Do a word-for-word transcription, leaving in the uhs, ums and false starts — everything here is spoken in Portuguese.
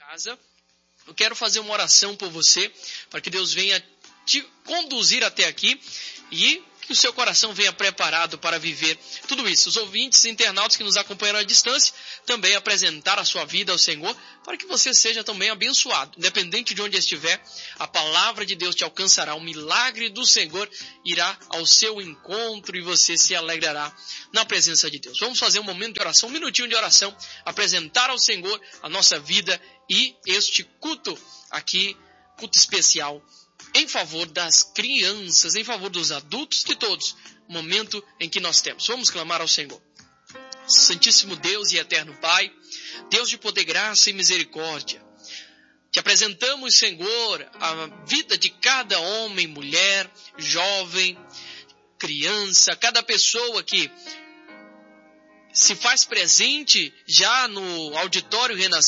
casa, eu quero fazer uma oração por você, para que Deus venha te conduzir até aqui e que o seu coração venha preparado para viver tudo isso. Os ouvintes, internautas que nos acompanham à distância, também apresentar a sua vida ao Senhor, para que você seja também abençoado. Independente de onde estiver, a palavra de Deus te alcançará, o milagre do Senhor irá ao seu encontro e você se alegrará na presença de Deus. Vamos fazer um momento de oração, um minutinho de oração, apresentar ao Senhor a nossa vida e este culto aqui, culto especial, em favor das crianças, em favor dos adultos, de todos, o momento em que nós temos. Vamos clamar ao Senhor. Santíssimo Deus e eterno Pai, Deus de poder, graça e misericórdia, te apresentamos, Senhor, a vida de cada homem, mulher, jovem, criança, cada pessoa que se faz presente já no auditório Renascer,